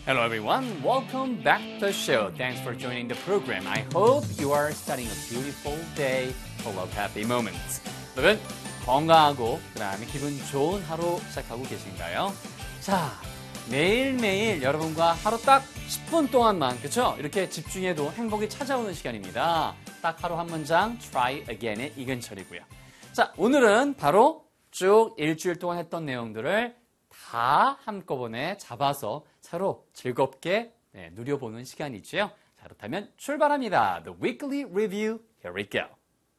Hello everyone, welcome back to the show. Thanks for joining the program. I hope you are starting a beautiful day full of happy moments. 여러분 건강하고 그다음에 기분 좋은 하루 시작하고 계신가요? 자, 매일매일 여러분과 하루 딱 10분 동안만 그렇죠? 이렇게 집중해도 행복이 찾아오는 시간입니다. 딱 하루 한 문장 try again의 이근철이고요. 자, 오늘은 바로 쭉 일주일 동안 했던 내용들을 다 한꺼번에 잡아서 서로 즐겁게 누려보는 시간이죠. 자, 그렇다면 출발합니다. The Weekly Review, here we go.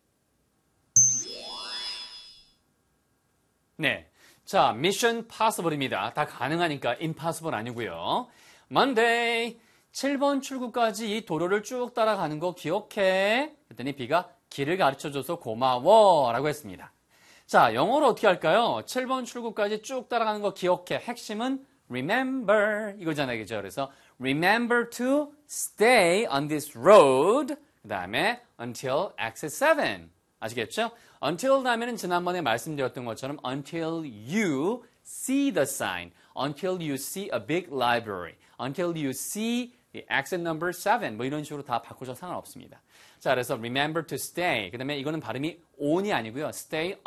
네, 자, Mission Possible입니다. 다 가능하니까 Impossible 아니고요. Monday, 7번 출구까지 이 도로를 쭉 따라가는 거 기억해? 그랬더니 B가 길을 가르쳐줘서 고마워 라고 했습니다. 자, 영어로 어떻게 할까요? 7번 출구까지 쭉 따라가는 거 기억해. 핵심은 remember 이거잖아요. 그죠? 그래서 remember to stay on this road. 그 다음에 until exit 7. 아시겠죠? until 다음에는 지난번에 말씀드렸던 것처럼 until you see the sign. until you see a big library. until you see the exit number 7. 뭐 이런 식으로 다 바꾸셔도 상관없습니다. 자, 그래서 remember to stay. 그 다음에 이거는 발음이 on이 아니고요. stay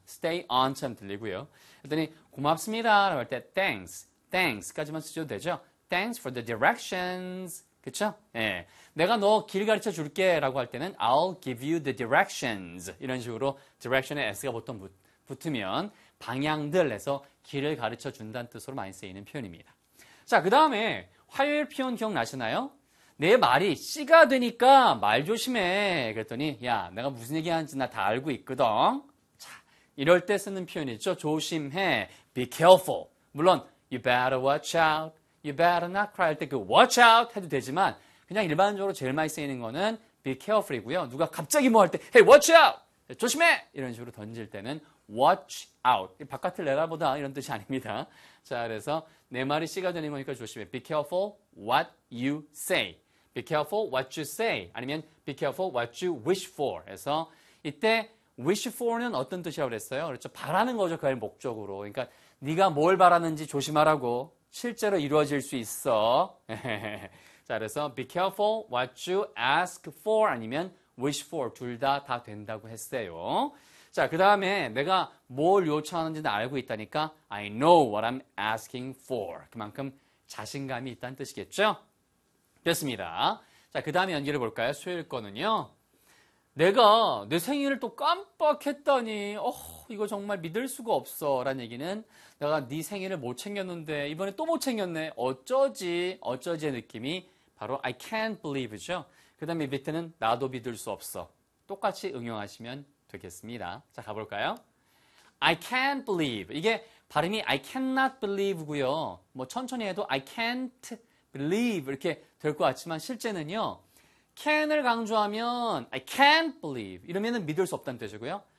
on처럼 들리고요. 그랬더니 고맙습니다 라고 할 때 thanks까지만 쓰셔도 되죠. Thanks for the directions. 그쵸? 예. 내가 너 길 가르쳐 줄게 라고 할 때는 I'll give you the directions. 이런 식으로 direction에 s가 보통 붙으면 방향들 해서 길을 가르쳐 준다는 뜻으로 많이 쓰이는 표현입니다. 자, 그 다음에 화요일 표현 기억나시나요? 내 말이 C가 되니까 말 조심해. 그랬더니 야, 내가 무슨 얘기하는지 나 다 알고 있거든. 자, 이럴 때 쓰는 표현이죠. 조심해. Be careful. 물론 you better watch out. You better not cry 할 때 그 watch out 해도 되지만 그냥 일반적으로 제일 많이 쓰이는 거는 be careful이고요. 누가 갑자기 뭐 할 때 hey watch out. 조심해. 이런 식으로 던질 때는 watch out. 바깥을 내다보다 이런 뜻이 아닙니다. 자, 그래서 내 말이 C가 되는 거니까 조심해. Be careful what you say. Be careful what you say. 아니면 be careful what you wish for. 그래서 이때 wish for는 어떤 뜻이라고 그랬어요? 그렇죠. 바라는 거죠. 그의 목적으로. 그러니까 네가 뭘 바라는지 조심하라고. 실제로 이루어질 수 있어. 자, 그래서 be careful what you ask for 아니면 wish for 둘 다 된다고 했어요. 자, 그 다음에 내가 뭘 요청하는지는 알고 있다니까 I know what I'm asking for. 그만큼 자신감이 있다는 뜻이겠죠? 됐습니다. 자, 그 다음에 연기를 볼까요? 수요일 거는요. 내가 내 생일을 또 깜빡했다니 이거 정말 믿을 수가 없어 라는 얘기는 내가 네 생일을 못 챙겼는데 이번에 또 못 챙겼네. 어쩌지의 느낌이 바로 I can't believe죠. 그 다음에 밑에는 나도 믿을 수 없어. 똑같이 응용하시면 되겠습니다. 자, 가볼까요? I can't believe. 이게 발음이 I cannot believe고요. 뭐 천천히 해도 I can't believe 이렇게 될 것 같지만 실제는요. can을 강조하면 I can't believe 이러면은 믿을 수 없다는 뜻이고요.